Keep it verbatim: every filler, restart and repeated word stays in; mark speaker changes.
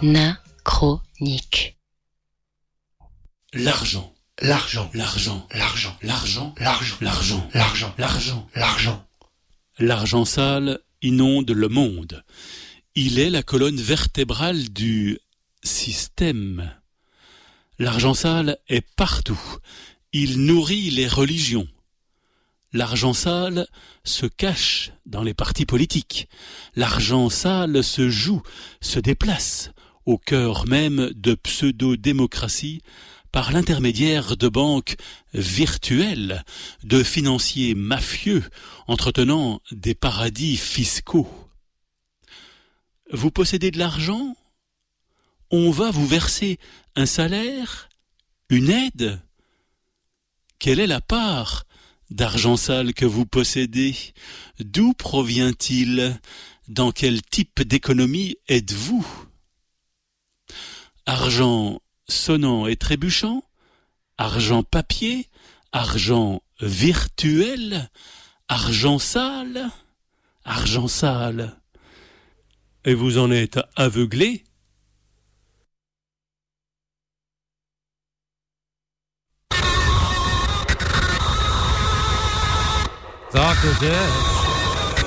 Speaker 1: Anachronique.
Speaker 2: L'argent.
Speaker 3: L'argent.
Speaker 2: L'argent.
Speaker 3: L'argent.
Speaker 2: L'argent.
Speaker 3: L'argent.
Speaker 2: L'argent.
Speaker 3: L'argent.
Speaker 2: L'argent.
Speaker 3: L'argent.
Speaker 2: L'argent sale inonde le monde. Il est la colonne vertébrale du système. L'argent sale est partout. Il nourrit les religions. L'argent sale se cache dans les partis politiques. L'argent sale se joue, se déplace au cœur même de pseudo-démocratie par l'intermédiaire de banques virtuelles, de financiers mafieux entretenant des paradis fiscaux. Vous possédez de l'argent ? On va vous verser un salaire, une aide ? Quelle est la part d'argent sale que vous possédez? D'où provient-il? Dans quel type d'économie êtes-vous? Argent sonnant et trébuchant? Argent papier? Argent virtuel? Argent sale? Argent sale. Et vous en êtes aveuglé?
Speaker 4: Doctor Death.